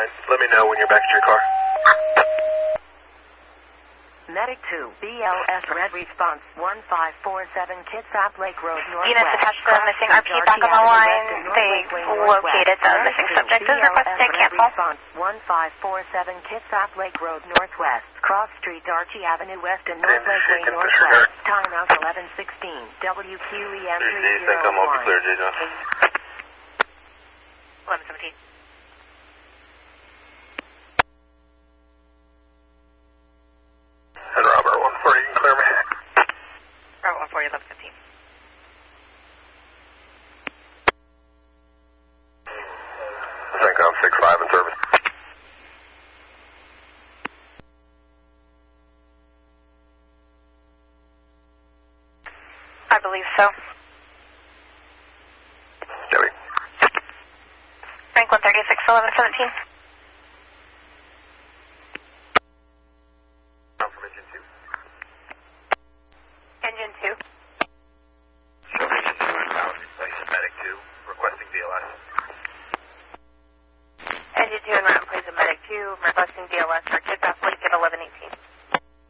Let me know when you're back at your car. Medic 2, BLS Red Response 1547, Kitsap Lake Road, Northwest. Units attached to the missing RP back on the line. They located the missing subject. Is requested cancel. Response 1547, Kitsap Lake Road, Northwest. Cross Street, Archie Avenue West and North Lakeway, Northwest. Timeout 11:16. WQEM 301. Think I'm all clear, Jason. 11:17. And Robert 140, you can clear me. Robert 140, 11:15. CENTCOM 65 in service. I believe so. Joey. Rank 136, 11:17. From engine 2. Engine 2. Show engine 2 inbound. Replace medic 2. Requesting BLS. Engine 2 and route, please, a medic 2. Requesting DLS for Kitsap Lake